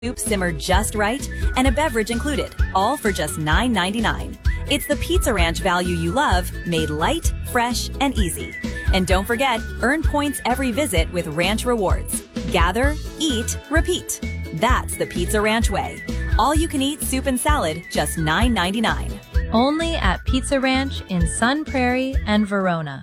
Soup simmered just right, and a beverage included, all for just $9.99. It's the Pizza Ranch value you love, made light, fresh, and easy. And don't forget, earn points every visit with Ranch Rewards. Gather, eat, repeat. That's the Pizza Ranch way. All you can eat soup and salad, just $9.99. Only at Pizza Ranch in Sun Prairie and Verona.